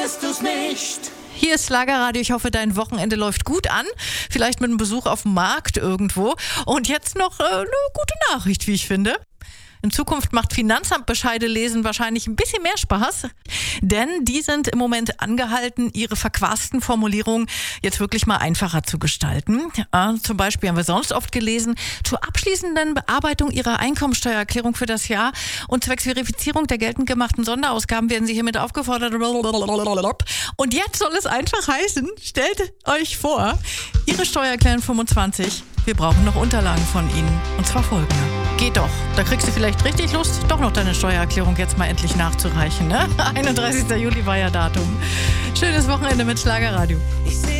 hörst du's nicht. Hier ist Schlagerradio. Ich hoffe, dein Wochenende läuft gut an. Vielleicht mit einem Besuch auf dem Markt irgendwo. Und jetzt noch eine gute Nachricht, wie ich finde. In Zukunft macht Finanzamtbescheide lesen wahrscheinlich ein bisschen mehr Spaß, denn die sind im Moment angehalten, ihre verquasten Formulierungen jetzt wirklich mal einfacher zu gestalten. Zum Beispiel haben wir sonst oft gelesen, zur abschließenden Bearbeitung Ihrer Einkommensteuererklärung für das Jahr und zwecks Verifizierung der geltend gemachten Sonderausgaben werden Sie hiermit aufgefordert. Und jetzt soll es einfach heißen, stellt euch vor, Ihre Steuererklärung 25, wir brauchen noch Unterlagen von Ihnen. Und zwar folgende. Geht doch. Da kriegst du vielleicht richtig Lust, doch noch deine Steuererklärung jetzt mal endlich nachzureichen. Ne? 31. Juli war ja Datum. Schönes Wochenende mit Schlagerradio.